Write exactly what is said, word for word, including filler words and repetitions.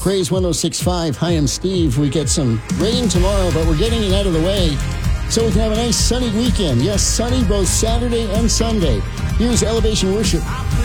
Praise one oh six point five. Hi, I'm Steve. We get some rain tomorrow, but we're getting it out of the way so we can have a nice sunny weekend. Yes, sunny both Saturday and Sunday. Here's Elevation Worship.